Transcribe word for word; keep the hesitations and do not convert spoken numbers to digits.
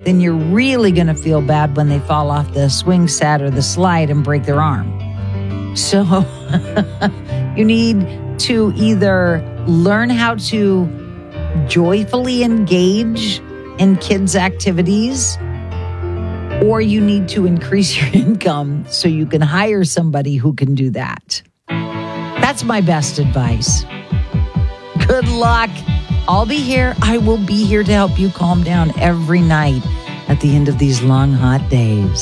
then you're really going to feel bad when they fall off the swing set or the slide and break their arm. So you need to either learn how to joyfully engage in kids' activities, or you need to increase your income so you can hire somebody who can do that. That's my best advice. Good luck. I'll be here. I will be here to help you calm down every night at the end of these long, hot days.